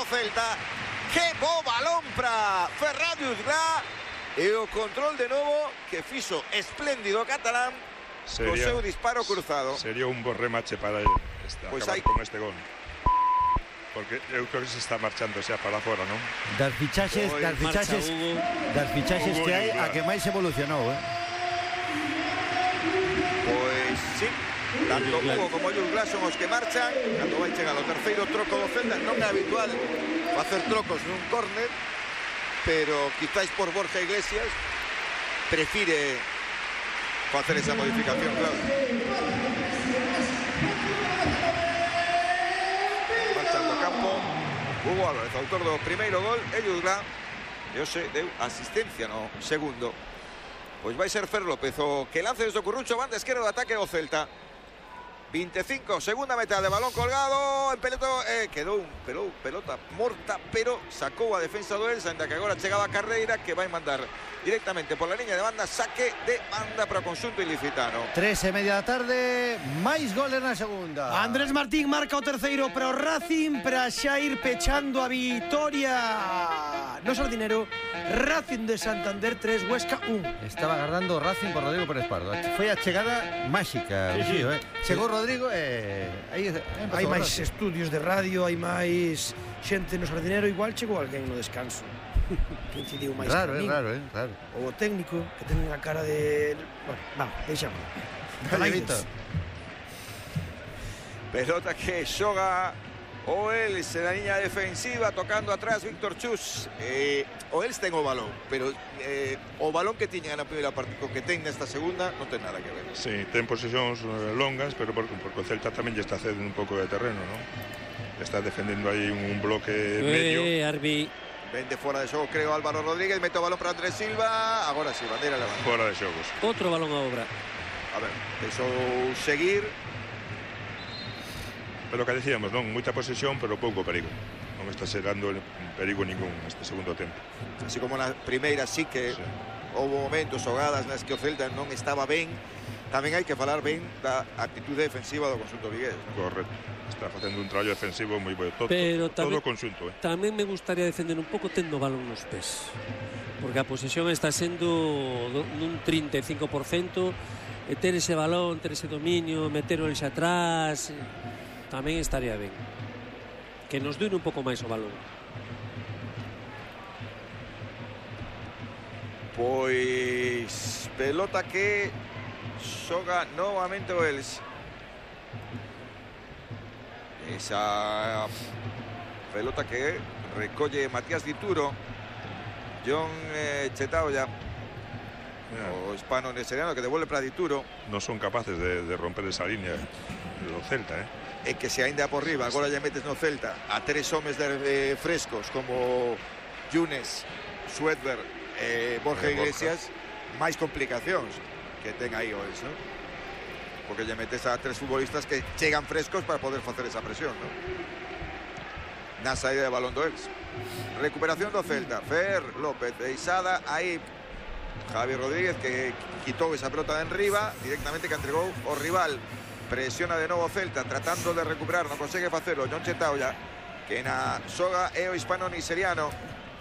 Celta. Que bo balón para Ferran Uglá. E o control de novo que fixo espléndido catalán co seu disparo cruzado. Sería un bo remache para Pues acabar con este gol. Porque eu creo que se está marchando xa para fora, non? Das fichaxes que hai, a que máis evolucionou, Pois sí. Tanto Hugo como Uglá son os que marchan. Cando vai chegar o terceiro troco do Celta, non é habitual facer trocos nun córner, pero quizáis por Borja Iglesias prefire facer esa modificación, claro. Marchando campo Hugo Álvarez, autor do primeiro gol, e Uglá e hoxe deu asistencia no segundo. Pois vai ser Fer López o que lance desde o Currucho, banda esquerda de ataque do Celta. 25, segunda metade, balón colgado en pelota, quedou pelota morta, pero sacou a defensa do Elsa, ainda que agora chegaba a Carreira, que vai mandar directamente por la liña de banda, saque de banda para o conxunto ilicitano. 3:30 da tarde, máis goles na segunda. Andrés Martín marca o terceiro para o Racing, para xa ir pechando a vitoria no Sardinero. Racing de Santander 3, Huesca 1. Estaba agardando o Racing por Rodrigo Pérez Pardo. Foi a chegada máxica. Sí. Chegou Rodrigo e hai máis estudios de radio, hai máis xente no Sardinero, igual chegou alguén no descanso. Que incidiu máis raro. O técnico que ten a cara de... Bueno, vamos, deixamos. Pelota que xoga o Els na liña defensiva, tocando atrás Víctor Chus. O Els ten o balón, pero o balón que tiña na primeira parte co que ten nesta segunda non ten nada que ver. Sí, ten posesións longas, pero porque o Celta tamén lle está cedendo un pouco de terreno, non? Está defendendo aí un bloque medio. Arbi. Vende fora de xogo, creo, Álvaro Rodríguez. Mete o balón para Andrés Silva. Agora sí, bandeira levanta. Fora de xogos. Outro balón a obra. A ver, deixou seguir. Pero que decíamos, non? Moita posesión, pero pouco perigo. Non está xerando perigo ningún este segundo tempo. Así como na primeira sí que houve momentos, xogadas nas que o Celta non estaba ben. Tamén hai que falar ben da actitude defensiva do conxunto vigués, non? Correcto. Está facendo un traballo defensivo moi bo. Todo o conxunto. Tamén me gustaría defender un pouco tendo balón nos pés. Porque a posesión está sendo nun 35%. E ter ese balón, ter ese dominio, meter o xa atrás, tamén estaría ben. Que nos dure un pouco máis o balón. Pois pelota que xoga novamente o Els. Esa pelota que recolle Matías Dituro. John Chetaoya, o hispano neseriano, que devuelve para Dituro. Non son capaces de romper esa línea do Celta, E que se ainda por riba, agora ya metes no Celta a tres homes de frescos como Yunes, Suedberg, Borja Iglesias, máis complicacións que ten aí o Els, non? Porque lle metes a tres futbolistas que chegan frescos para poder facer esa presión, non? Na saída de balón do Els. Recuperación do Celta. Fer López, deixada aí Javi Rodríguez, que quitou esa pelota de enriba directamente, que entregou o rival. Presiona de novo o Celta, tratando de recuperar, non consegue facelo John Chetaoya, que na xoga é o hispano niseriano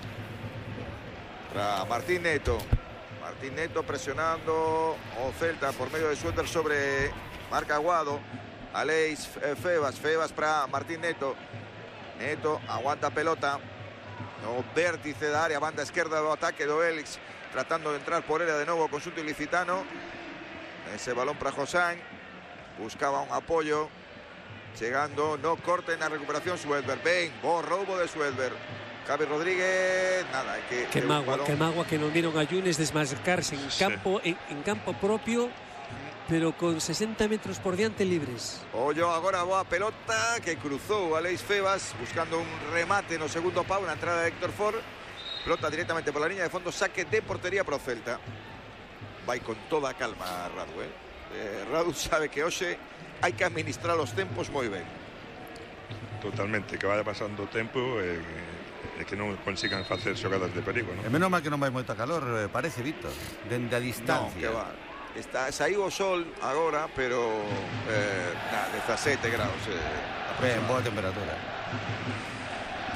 para Martín Neto. Martín Neto presionando o Celta por medio de Suéter sobre Marc Aguado. Aleix Febas para Martín Neto. Neto aguanta pelota no vértice da área, banda esquerda do ataque do Elix, tratando de entrar por ela de novo o conxunto ilicitano. Ese balón para Josán, buscaba un apoyo, chegando no corte na recuperación Suedberg. Ben, bo roubo de Suedberg. Javi Rodríguez, nada, que magua que non viron a Yunes desmarcarse en campo, en campo propio, pero con 60 metros por diante libres. Ollo agora boa pelota que cruzou Aleix Febas, buscando un remate no segundo pau, na entrada de Héctor Ford. Pelota directamente por la línea de fondo, saque de portería para o Celta. Vai con toda a calma Radu, Radu sabe que hoxe hai que administrar os tempos moi ben. Totalmente, que vaya pasando o tempo e que non consigan facer xogadas de perigo, non? E menos mal que non vai moita calor, parece, Víctor, dende a distancia. Non, que va. Saiu o sol agora, pero 17 graus. Ben, boa temperatura.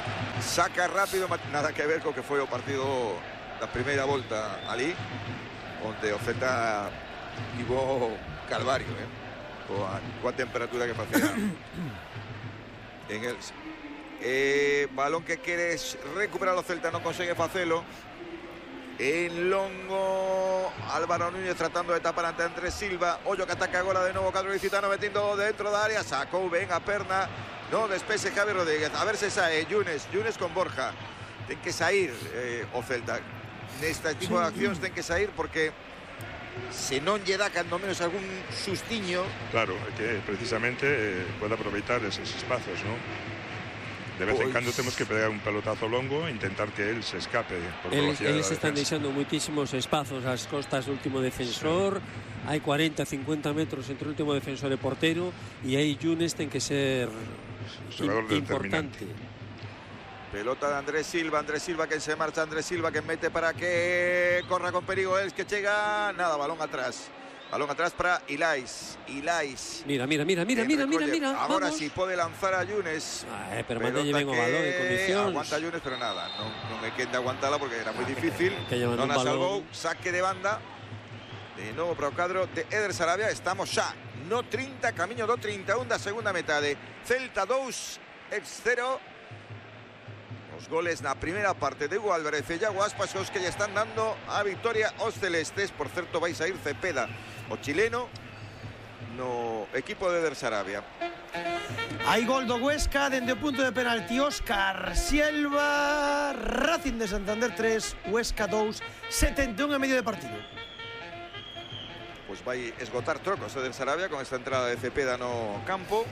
saca rápido, nada que ver co que foi o partido da primeira volta ali, onde o Celta tivo calvario, coa temperatura que facía en Elche. Balón que quere recuperar o Celta, non consegue facelo. En longo, Álvaro Núñez tratando de tapar ante Andrés Silva. Ollo que ataca agora de novo Cadro Licitano, metiendo dentro da área, sacou ben a perna, no despese Javi Rodríguez, a ver se sae Yunes con Borja. Ten que sair o Celta neste tipo de accións, ten que sair porque se non lle dá cando menos algún sustiño. Claro, é que precisamente pode aproveitar esos espacios, ¿no? De vez en cando temos que pegar un pelotazo longo e intentar que él se escape por velocidade. Eles están deixando moitísimos espazos ás costas do último defensor. Hai 40-50 metros entre o último defensor e portero, e aí Yunes ten que ser importante. Pelota de Andrés Silva que se marcha, Andrés Silva que mete para que corra con perigo Els, que chega, nada, balón atrás para Ilais. Mira. Agora vamos. si pode lanzar a Yunes. Pero mandalle ben o balón en condicións. Aguanta Yunes, pero nada, non é quen de aguantala porque era moi difícil. Non a salvou, saque de banda. De novo para o cadro de Eder Sarabia. Estamos xa no 30, camiño do 31 da segunda metade. Celta 2, Elche 0. Os goles na primeira parte de Hugo Álvarez e Iago Aspas, os que lle están dando a victoria aos celestes. Por certo, vai sair Cepeda, o chileno, no equipo de Eder Sarabia. Hai gol do Huesca dende o punto de penalti. Óscar Silva. Racing de Santander 3, Huesca 2, 71 e medio de partido. Pois vai esgotar trocos Eder Sarabia con esta entrada de Cepeda no campo.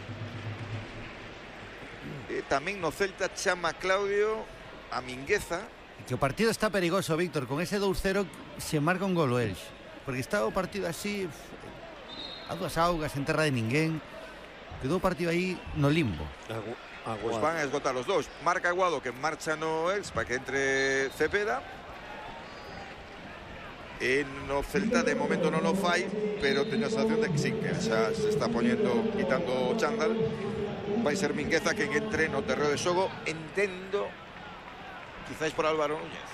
Tamén no Celta chama Claudio a Mingueza. Que o partido está perigoso, Víctor. Con ese 2-0 se marca un gol o Elche, porque está o partido así a dúas augas, en terra de ninguén. Quedou o partido aí no limbo. Pues van a esgotar os dous. Marca Aguado, que marcha no Elche para que entre Cepeda. No Celta de momento non o fai, pero teño a sensación de que sí, que xa se está quitando o chándal. Vai ser Mingueza quen entre no terreo de xogo. Entendo, quizáis por Álvaro Núñez.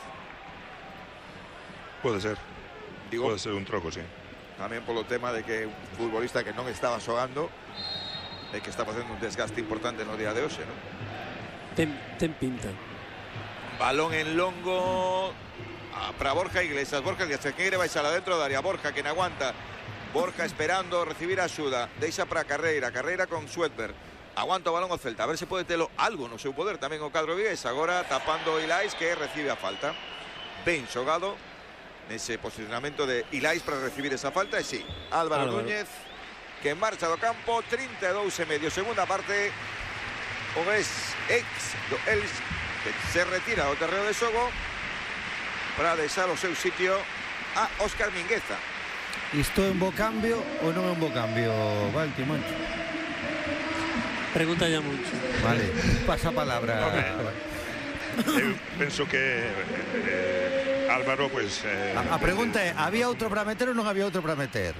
Pode ser. Pode ser un troco, sí. Tamén polo tema de que un futbolista que non estaba xogando e que está facendo un desgaste importante no día de hoxe, non? Ten pinta. Balón en longo para Borja Iglesias. Borja Iglesias que quere baixar adentro da área. Borja que non aguanta. Borja esperando recibir axuda. Deixa para Carreira con Schwedberg. Aguanta o balón o Celta, a ver se pode telo algo no seu poder tamén o cadro vigués. Agora tapando Ilais, que recibe a falta. Ben xogado nese posicionamento de Ilais para recibir esa falta. E sí, Álvaro Núñez que marcha do campo. 32 e medio, segunda parte. O ex do Elche que se retira do terreo de xogo para deixar o seu sitio a Óscar Mingueza. Isto é un bo cambio ou non é un bo cambio, Valti, Moncho? Pregunta ya mucho. Vale, pasa a palabra. Eu penso que Álvaro, pues... A pregunta é, había outro para meter ou non había outro para meter?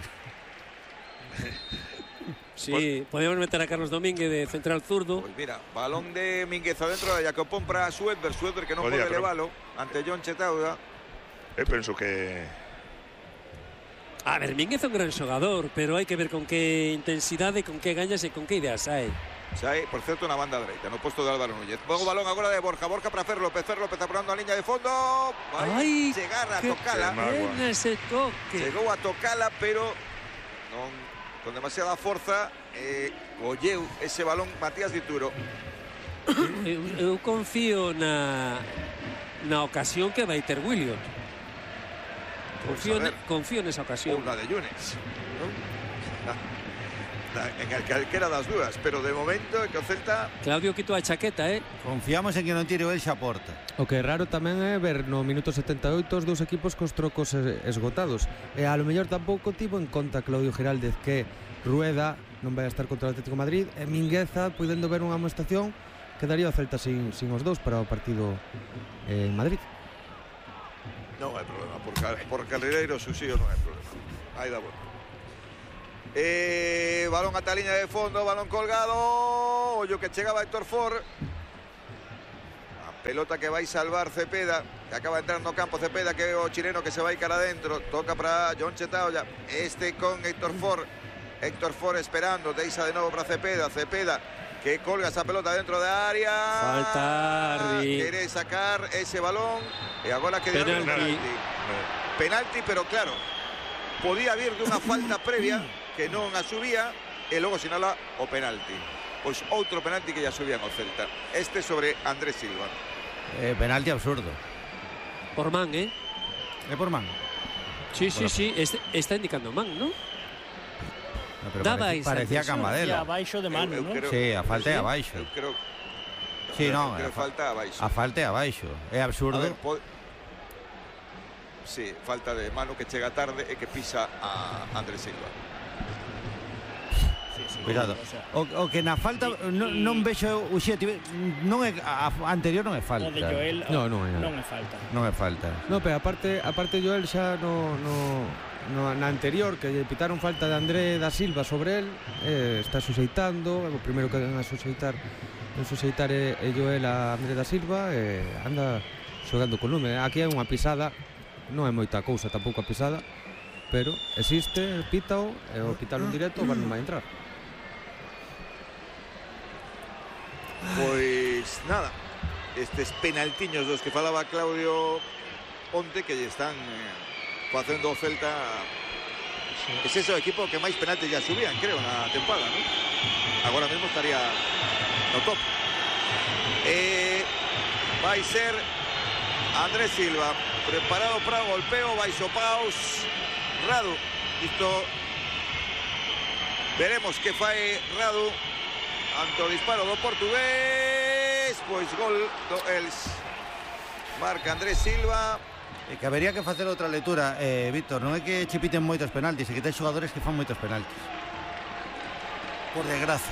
Sí, podemos meter a Carlos Domínguez de central zurdo. Pues mira, balón de Mingueza dentro de Jacopón para Schwedberg que non pode levalo ante John Chetauda. Eu penso que... A ver, Mínguez é un gran xogador, pero hai que ver con que intensidade, con que gañas e con que ideas hai. Sai, por certo, na banda dereita, no posto de Álvaro Núñez. Luego balón agora de Borja para Fer López apurando a liña de fondo. Vai chegar a tocala. Ese toque. Chegou a tocala, pero non con demasiada forza. Colleu ese balón Matías Dituro. Eu confío na ocasión que vai ter Williot. Confío nesa ocasión. Ou na de Yunes, ¿no? En calquera das dúas, pero de momento é que o Celta... Claudio quito a chaqueta, Confiamos en que non tire o Elxe a porta. O que é raro tamén é ver no minuto 78 os dous equipos cos trocos esgotados. E a lo mellor tampouco tivo en conta Claudio Giraldez que Rueda non vai a estar contra o Atlético de Madrid e Mingueza, podendo ver unha amonestación, quedaría o Celta sin os dous para o partido en Madrid. Non hai problema, por Carreiro Susío non hai problema. Aí da volta. Balón ata a liña de fondo, balón colgado. Ollo que chegaba Héctor Ford. A Pelota que vai salvar Cepeda, que acaba de entrar no campo Cepeda, que é o chileno que se vai cara adentro. Toca para John Chetaoya, con Héctor Ford. Héctor Ford esperando, deixa de novo para Cepeda. Cepeda que colga esa pelota dentro da área. Falta, quere sacar ese balón e agora que penalti, pero claro, podía vir de unha falta previa que non a subía e logo sinala o penalti. Pois outro penalti que ya subían ao Celta. Este sobre Andrés Silva. Penalti absurdo. Por man, ¿eh? É por man. Sí, sí, sí, está indicando man, ¿no? No, pero parecía Cambadela. Abaixo de mano, ¿no? Sí, a falta é abaixo. Sí, non, falta abaixo. A falta é abaixo. É absurdo. Sí, falta de mano que chega tarde e que pisa a Andrés Silva. Cuidado. O que na falta non vexo o xete, non é a anterior, non é falta. O de Joel non é falta. Non é falta. No, pero aparte Joel xa na anterior que lle pitaron falta de André da Silva sobre el, está suxeitando, o primeiro que van a suxeitar é Joel a André da Silva e anda xogando con lume. Aquí hai unha pisada, non é moita cousa tampouco a pisada, pero existe, pítao e o pitalo en directo van a entrar. Pois nada, estes penaltiños dos que falaba Claudio onte que lle están facendo o Celta. Es ese o equipo que máis penaltis ya subían, creo, na tempada, ¿no? Agora mesmo estaría no top. Vai ser Andrés Silva preparado para o golpeo, vai sopaos Radu. Isto veremos que fai Radu ante o disparo do portugués. Pois gol do Els. Marca Andrés Silva. E que habería que facer outra lectura, Víctor. Non é que che piten moitos penaltis, é que ten xogadores que fan moitos penaltis. Por desgracia.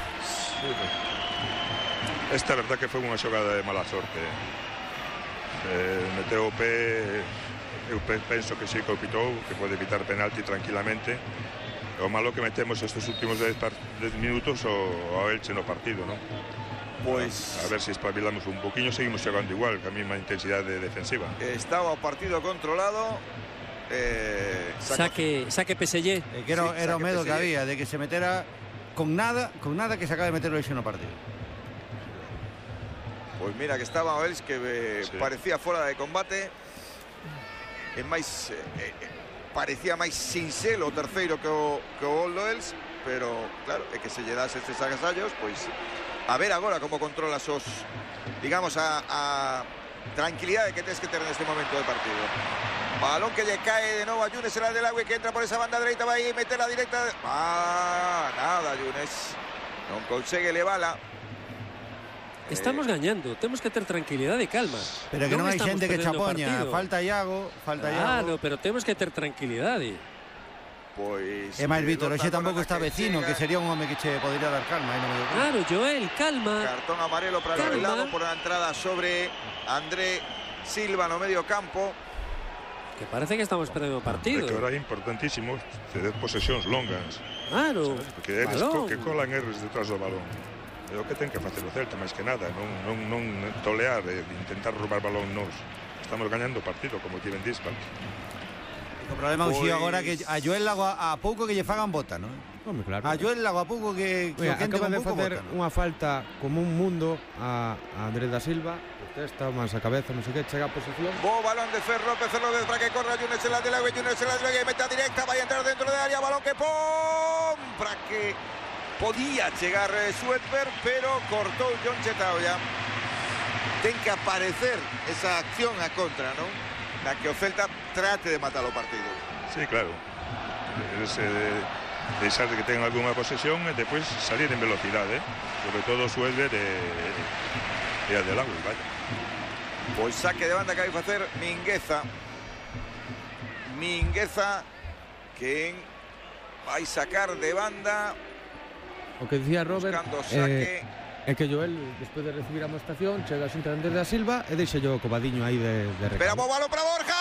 Esta verdad que foi unha xogada de mala sorte. Meteu o pé, eu penso que sí que o pitou, que pode evitar penalti tranquilamente. O malo que metemos estes últimos 10 minutos ao Elche no partido, non? Pois a ver se espabilamos un poquinho, seguimos xogando igual, que a mesma intensidade defensiva. Estaba o partido controlado. Saque PSG. Que era o medo que había de que se metera con nada que se acaba de meter o Elche no partido. Pois mira que estaba o Elche que parecía fora de combate. É máis parecía máis sinxelo o terceiro que o gol do Elche, pero claro, é que se lle das estes agasallos, pois a ver agora como controlas os, digamos, a tranquilidade que tens que ter neste momento do partido. Balón que lle cae de novo a Yunes, será del Agüe, que entra por esa banda dereita, vai meter a directa. Nada, Yunes non consegue levala. Estamos gañando, temos que ter tranquilidade e calma. Pero que non hai xente que chapoña. Falta Iago. Claro, pero temos que ter tranquilidade. Pois é máis, Víctor, hoxe tampouco está vecino, que sería un home que che podría dar calma. Claro, Joel, calma. Cartón amarelo para el lado por a entrada sobre André Silva no medio campo. Que parece que estamos perdendo o partido. Que ahora é importantísimo ceder posesións longas. Claro. Porque eles que colan erros detrás do balón. É o que ten que facer o Celta, máis que nada, non tolear e intentar roubar balón nos. Estamos gañando o partido, como ti ben dis, Val. O problema é agora que a Joel Lago a pouco que lle fagan bota, non? Home, claro. A Joel Lago a pouco que acaba de facer unha falta como un mundo a Andrés da Silva. Está máis a cabeza, non sei que, chega a posición. Bo balón de Fer López para que corra Yunes en la de la meta directa, vai entrar dentro de área, balón que pon para que podía chegar Suetberg, pero cortou John Chetaoya. Ten que aparecer esa acción a contra, non? Na que o Celta trate de matar o partido. Sí, claro. Deixar de que tengan alguna posesión e depois salir en velocidade, sobre todo Suetberg e a del Agüe, vaya. Pois saque de banda que vai facer Mingueza, que vai sacar de banda. O que dicía Robert é que Joel, despois de recibir a amonestación, chega xunto a Andrés da Silva e deixa o cobadiño aí de recado. Espera, bo balón para Borja.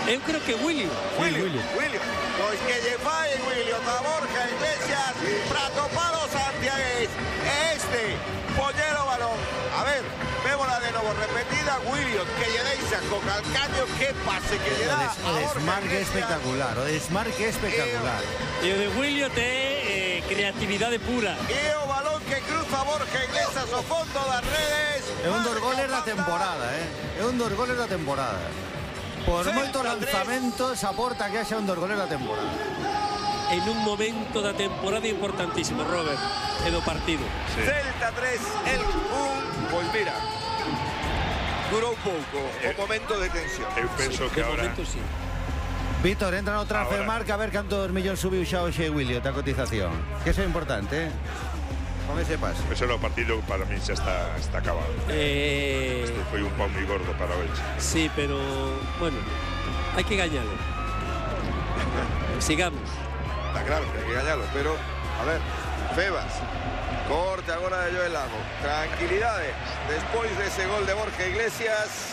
Eu creo que William. William. Pois que lle fai William a Borja Iglesias para topar o santiagués. Este poñer o balón. A ver, vémola de novo repetida. William que lle deixa co calcaño, que pase que lle dá O desmarque espectacular, o desmarque espectacular. E o de William é creatividade pura. E o balón que cruza Borja Iglesias ao fondo das redes. É un dos goles da temporada, É un dos goles da temporada. Por moitos lanzamentos aporta que haxa un dos goles da temporada. En un momento da temporada importantísimo, Robert, e do partido. Sí. Celta 3, el 1. Pois mira, durou pouco o momento de tensión. Eu penso que De ahora momento, sí. Víctor, entra no Transfermarkt a ver cantos millóns subiu xa hoxe William da cotización. Que eso é importante, con ese pase. ese era o partido para mí xa está acabado. Este foi un pau moi gordo para o Elche. Sí, pero bueno, hai que gañalo. Sigamos. Está claro que hai que gañalo, pero a ver, Febas, corte agora de Joel Lago. Tranquilidade despois dese gol de Borja Iglesias.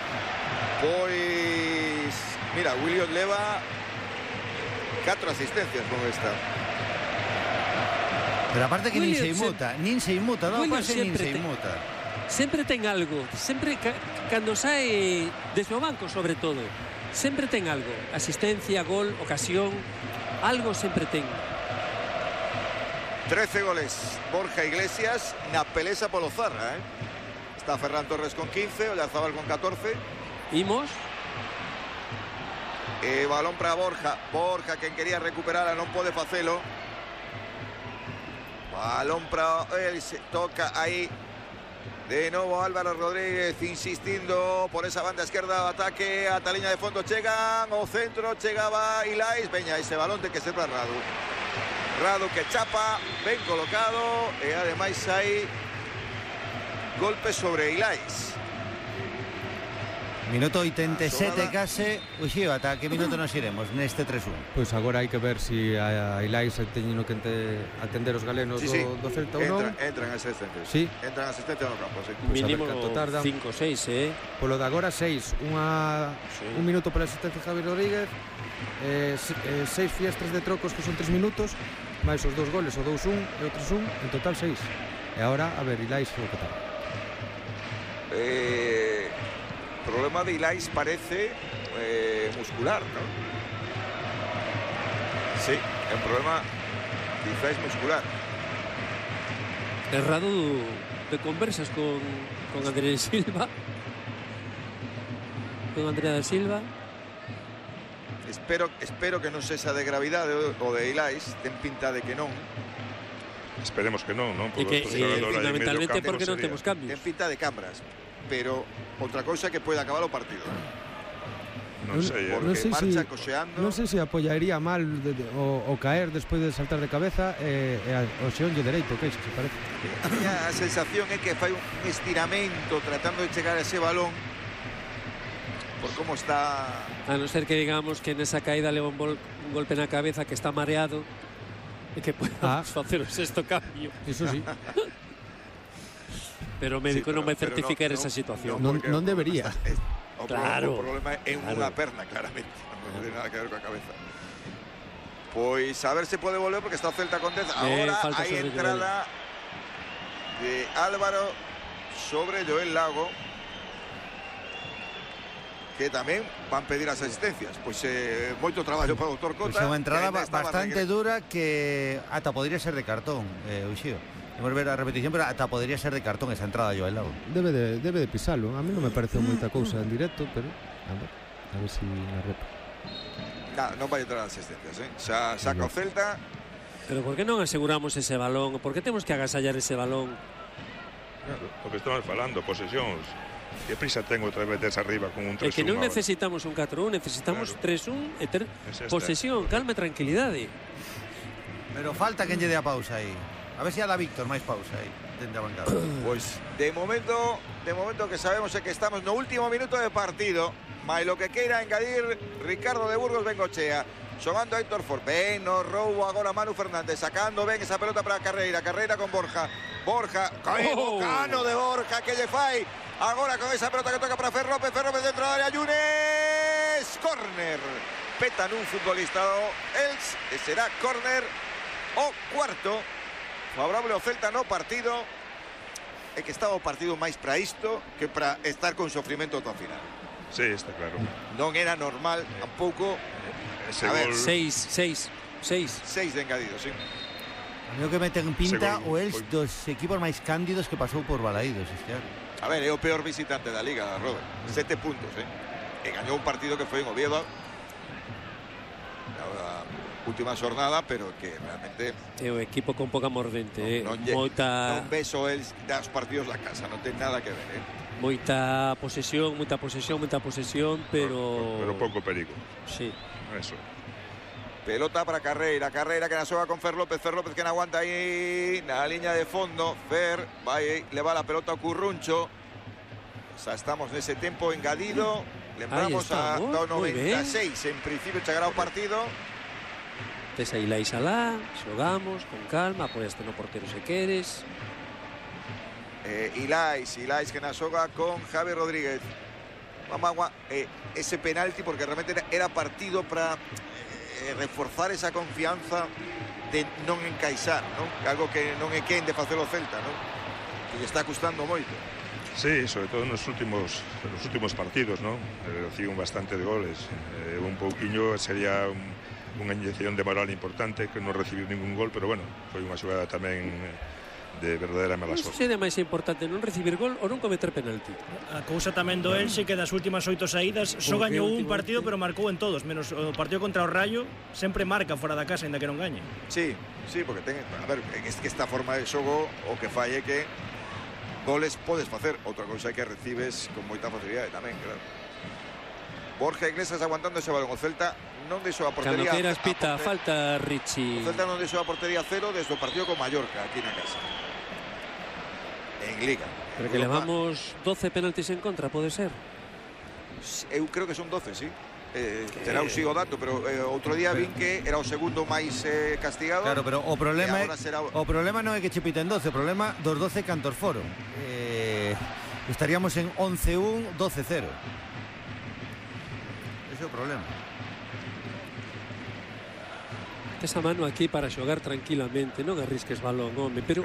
Pois mira, William leva 4 asistencias con esta. Pero aparte que nin William se inmuta, no William pase nin sempre se inmuta. Sempre ten algo, sempre cando sae desde o banco sobre todo, sempre ten algo, asistencia, gol, ocasión, algo sempre ten. 13 goles Borja Iglesias na pelesa polo Zarra, Está Ferran Torres con 15, Oyarzabal con 14. Imos. Balón para Borja. Borja, quen quería recuperar, non pode facelo. Balón para él, se toca ahí. De novo Álvaro Rodríguez insistindo por esa banda esquerda, ataque ata a liña de fondo, chegan ao centro, chegaba Ilais, veña, ese balón ten que ser para Radu que chapa, ben colocado e ademais hai golpe sobre Ilais. Minuto 87 case. Uxío, ata que minuto nos iremos neste 3-1? Pois agora hai que ver se a Ilais teñen que atender os galenos do Celta ou non. Entran asistencias. Sí. Entran asistencias no campo, sí. Pois a ver Mínimo canto tardan. 5-6, Polo de agora 6, un minuto para a asistencia de Javier Rodríguez, 6 fiestras de trocos que son 3 minutos, máis os 2 goles, o 2-1 e o 3-1, en total 6. E agora, a ver, Ilais o que tal. El problema de Ilais parece muscular, ¿no? Sí, el problema quizá es muscular. Errado de conversas con Andrea Silva. Con Andrea da Silva. Espero que non sexa de gravidade o de Ilais, ten pinta de que non. Esperemos que non, non? E que fundamentalmente porque non temos cambios. Ten pinta de Cambras, pero outra cousa que pode acabar o partido. Non sei, porque marcha coxeando. Non sei se apoyaría mal o caer despois de saltar de cabeza o xeonlle dereito, que se parece. A sensación é que fai un estiramento tratando de chegar a ese balón por como está. A non ser que digamos que nesa caída leva un golpe na cabeza, que está mareado e que podamos facer o sexto cambio. Iso sí. Pero o médico non vai certificar esa situación. Non debería. Claro. O problema é unha perna, claramente. Non ten nada que ver coa cabeza. Pois a ver se pode volver, porque está o Celta con 10. Agora hai entrada de Álvaro sobre Joel Lago, que tamén van pedir as asistencias. Pois moito traballo para o doutor Cota. Pois é unha entrada bastante dura que ata podría ser de cartón, Uxío. Vamos ver a repetición, pero ata podría ser de cartón esa entrada Joel Lago. Debe de pisalo. A mí non me pareceu moita cousa en directo, pero a ver se na repa. Non vai entrar as asistencias, xa saca o Celta. Pero por que non aseguramos ese balón? Por que temos que agasallar ese balón? Claro, o que estamos falando, posesións. Que prisa ten outra vez des arriba con un 3-1? É que non necesitamos un 4-1, necesitamos 3-1 e ter posesión, calma e tranquilidade. Pero falta quen lle dé a pausa aí. A ver se a da Víctor máis pausa aí dende a bancada. Pois de momento que sabemos é que estamos no último minuto de partido. Mais lo que queira engadir Ricardo de Burgos Bengochea. Xogando a Héctor Ford. Ben no roubo agora Manu Fernández. Sacando ben esa pelota para Carreira. Carreira con Borja. Borja. Bocano de Borja que lle fai. Agora con esa pelota que toca para Fer López. Fer López dentro da área. Yunes. Córner. córner peta nun futbolista do Els, e será córner o cuarto favorable ao Celta no partido. É que estaba o partido máis para isto que para estar con sofrimento ata o final. Sí, está claro. Non era normal tampouco. Ese A ver, gol... 6 de engadido, sí. A mí o que meten en pinta o Els dos equipos máis cándidos que pasou por Balaídos este ano. A ver, é o peor visitante da Liga, Robert. 7 puntos, e gañou un partido que foi en Oviedo a última xornada, pero que realmente é o equipo con poca mordente. non ves o Els das partidos da casa, non ten nada que ver. Moita posesión, pero pouco perigo. Sí. Eso. Pelota para Carreira que la soga con Fer López que no aguanta ahí na liña de fondo. Fer le va la pelota a Curruncho. O sea, estamos nese tempo engadido. Lembramos a 96 en principio chegará o partido. Tes a Ilais alá, xogamos con calma, apoiaste no portero se queres. Ilais que na soga con Javi Rodríguez. Mamagua, ese penalti porque realmente era partido para reforzar esa confianza de non encaixar, ¿no? Algo que non é quen de facer o Celta, ¿no? Que lle está custando moito. Sí, sobre todo nos últimos partidos, ¿no? Reciben bastante de goles. Un pouquiño sería unha inyección de moral importante, que non recibiu ningún gol, pero bueno, foi unha xogada tamén de verdadeira mala sorte. Non é máis importante non recibir gol ou non cometer penalti. A cousa tamén do Elxe que das últimas 8 saídas só gañou un partido, pero marcou en todos, menos o partido contra o Rayo, sempre marca fora da casa, ainda que non gañe. Sí, porque a ver, es que esta forma de xogo o que falle que goles podes facer, outra cousa é que recibes con moita facilidade tamén, claro. Borja Iglesias aguantando ese balón, o Celta non deixou a portería. Cando queiras pita, falta Richie. O Celta non deixou a portería cero desde o partido con Mallorca aquí na casa. En Liga. Pero que levamos 12 penaltis en contra, pode ser? Eu creo que son 12, sí. Terá o sigo dato, pero outro día vin que era o segundo máis castigado. Claro, pero o problema non é que che piten 12, o problema dos 12 cantos foron. Estaríamos en 11-1, 12-0. Ese é o problema. Tes a mano aquí para xogar tranquilamente, non arrisques balón, home, pero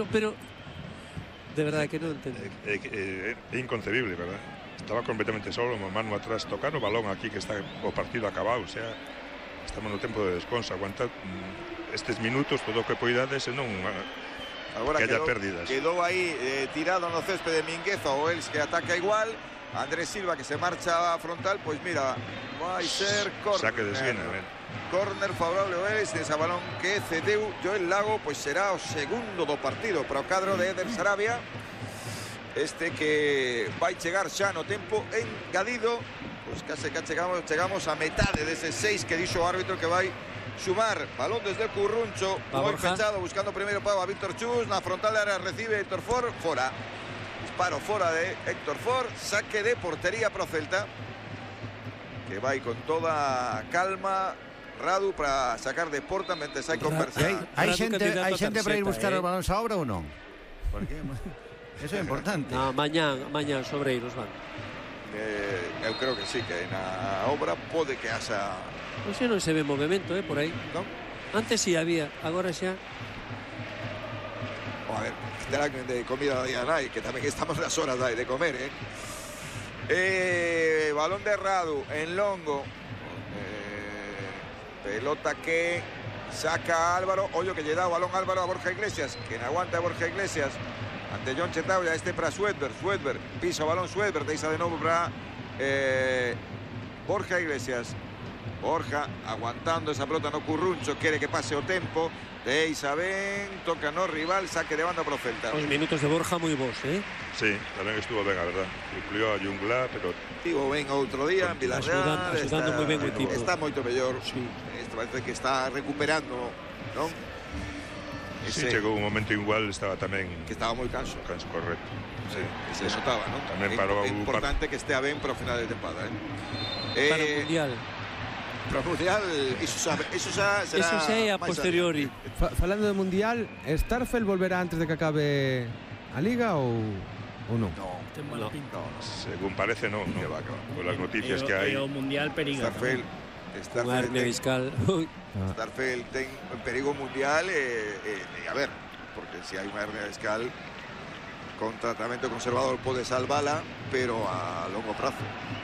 de verdade que non entendo. É inconcebible, verdad? Estaba completamente solo, mano atrás, tocar o balón aquí que está o partido acabado, o sea, estamos no tempo de descanso, aguantar estes minutos todo o que poidades e non agora que haya pérdidas. Quedou aí tirado no céspede de Mingueza, o Els que ataca igual, Andrés Silva que se marcha a frontal, pois mira, vai ser córner. Saque de esquina, córner favorable ao Els, ese balón que cedeu Joel Lago, pois será o segundo do partido para o cadro de Eder Sarabia. Este que vai chegar xa no tempo engadido, pois case que chegamos a metade dese 6 que dixo o árbitro que vai sumar. Balón desde Curruncho, moi pechado, buscando primeiro pago a Víctor Chus, na frontal de área recibe Héctor Ford, fora. Disparo fora de Héctor Ford, saque de portería pro Celta, que vai con toda calma Radu para sacar de porta mentre hai conversa. Hai xente para ir buscar os balóns a obra ou non? Porque eso é importante. No, mañán sobreiros van. Eu creo que sí, que na obra pode que haxa. Non sei, non se ve movimento, por aí. Non? Antes sí había, agora xa. A ver, terá de comida de Anay, que tamén estamos nas horas de comer, balón de Radu en longo. Pelota que saca Álvaro. Ollo que lle dá o balón Álvaro a Borja Iglesias, que non aguanta a Borja Iglesias ante John Chetauya, este para Suedberg, pisa o balón Suedberg, deixa de novo para Borja Iglesias. Borja aguantando esa pelota no Curruncho, quere que pase o tempo, deixa ben, toca no rival, saque de banda pro Celta. Os minutos de Borja moi bons, Sí, tamén estuvo ben, a verdad. Incluiu a Jungla, pero estivo ben outro día en Villarreal, axudando moi ben o equipo. Está moito mellor. Sí. Parece que está recuperando, non? Sí, chegou un momento igual, estaba tamén que estaba moi canso, correcto. Sí, se notaba, non? Tamén para o importante que estea ben para o final de temporada, Para o Mundial. Para o Mundial, eso xa será. Eso xa é a posteriori. Falando do Mundial, Starfel volverá antes de que acabe a Liga ou ou non? No, Ten mala pinta. Según parece, no. que va, que va. Con las noticias que hay. O Mundial periga. Unha hernia discal. Ui. Starfelt ten perigo mundial a ver, porque si hai unha hernia discal con tratamento conservador pode salvala, pero a longo prazo.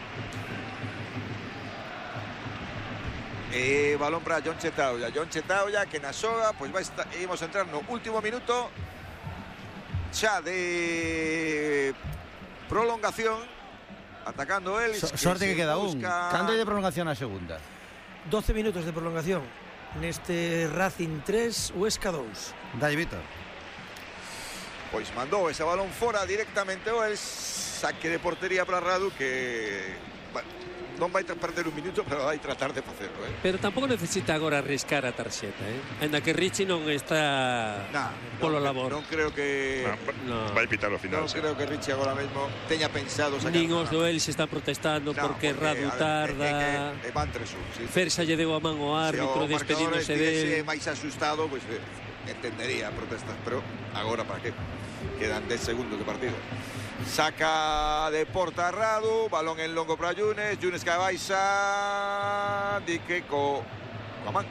Balón para John Chetauya que na xoga pois imos entrar no último minuto xa de prolongación, atacando él. Sorte que queda un. Cando hai de prolongación a segunda? 12 minutos de prolongación neste Racing 3, Huesca 2. Dalle, Víctor. Pois mandou ese balón fora directamente o el saque de portería para Radu, que bueno, non vai perder un minuto, pero vai tratar de facelo, Pero tampouco necesita agora arriscar a tarxeta, Ainda que Richie non está polo labor. Non creo que vai pitar o final. Non creo que Richie agora mesmo teña pensado sacar. Nin os do el se están protestando porque Radu tarda. Van 3-1, sí. Fersa lle deu a man ao árbitro despedíndose del. Se máis asustado, pois entendería protestas, pero agora para que? Quedan 10 segundos de partido. Saca de porta Radu, balón en longo para Yunes que baixa Dique Coamán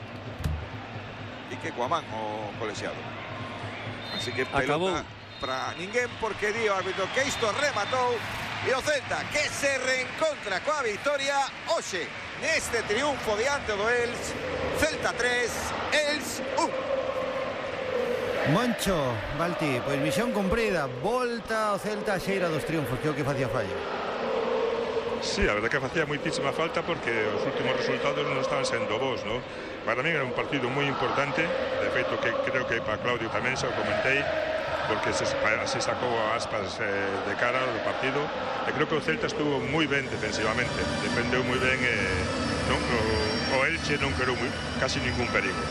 o colexiado. Así que pelota para ninguén, porque dio árbitro que isto rematou e o Celta que se reencontra coa victoria hoxe neste triunfo diante do Elx. Celta 3, Elx 1. Moncho, Balti, pois misión cumprida. Volta o Celta a xeira dos triunfos, que é o que facía falla. Sí, a verdad que facía moitísima falta porque os últimos resultados non estaban sendo bons, ¿no? Para mí era un partido moi importante, de feito que creo que para Claudio tamén se o comentei, porque así sacou a Aspas de cara ao partido, e creo que o Celta estuvo moi ben defensivamente, defendeu moi ben, o Elche non querou casi ningún perigo.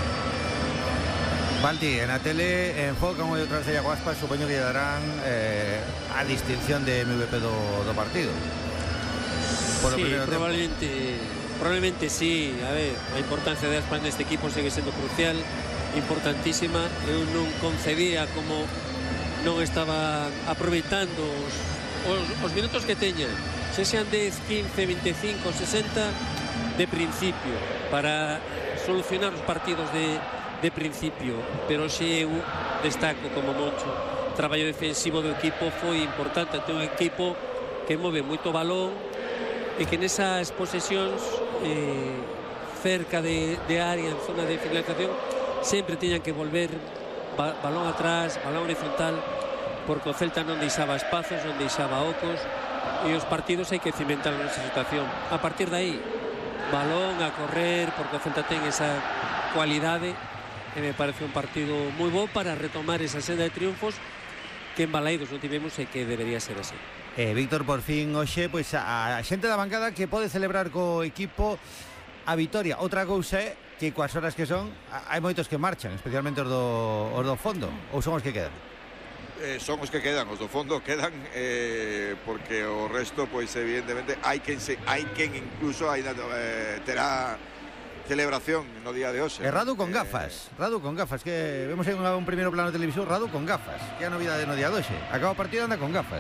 Balti, en la tele enfocan hoy otra vez a Aspas, supoño que lle darán a distinción de MVP do partido. Sí, probablemente sí. A ver, a importancia de Aspas neste equipo segue sendo crucial, importantísima. Eu non concebía como non estaba aproveitando os minutos que teña, se sean 10, 15, 25, 60 de principio, para solucionar os partidos de principio. Pero xe eu destaco como Moncho, o traballo defensivo do equipo foi importante. Ten un equipo que move moito balón e que nesas posesións cerca de área, en zona de finalización, sempre tiñan que volver balón atrás, balón horizontal, porque o Celta non deixaba espazos, non deixaba ocos, e os partidos hai que cimentar nesa situación. A partir de aí, balón a correr, porque o Celta ten esa cualidade. E me parece un partido moi bo para retomar esa senda de triunfos que en Balaidos non tivemos e que debería ser así. Víctor, por fin hoxe, pois a xente da bancada que pode celebrar co equipo a vitoria. Outra cousa é que coas horas que son, hai moitos que marchan, especialmente os do fondo, ou son os que quedan? Son os que quedan, os do fondo quedan, porque o resto, pois evidentemente hai quen incluso terá celebración no día de hoxe. Radu con gafas, que vemos aí un primeiro plano de televisión, Radu con gafas, que é a novidade no día de hoxe. Acaba o partido, anda con gafas.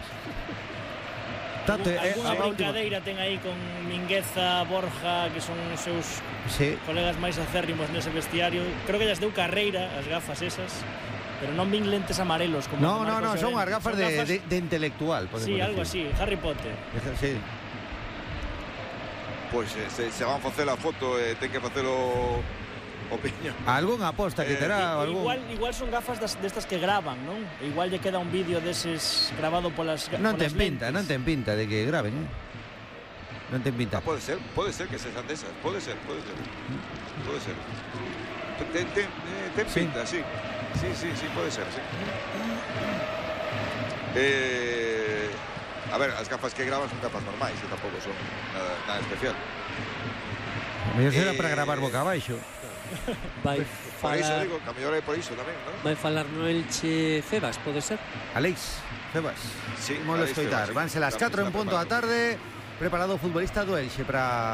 Alguna brincadeira ten aí con Mingueza, Borja, que son os seus colegas máis acérrimos nese vestiario. Creo que llas deu carreira as gafas esas, pero non vin lentes amarelos como No, son as gafas de intelectual. Sí, algo así, Harry Potter. Sí. Pois se van facer a foto, ten que facelo opinión. Algún aposta que terá igual son gafas destas que graban, non? Igual lle queda un vídeo deses grabado polas non ten pinta de que graben, Non ten pinta. Pode ser que sexan desas, pode ser. Ten pinta, sí. Sí, pode ser, sí. A ver, as gafas que graban son gafas normais, que tampouco son nada especial. Mellor será para gravar boca abaixo. Vai falar... Por iso digo, que a mellor é por iso tamén, non? Vai falar no Elche Cebas, pode ser? Aleix Cebas. Sí, Molo escoitar. Vanse las 4 en punto da tarde. Preparado o futbolista do Elche para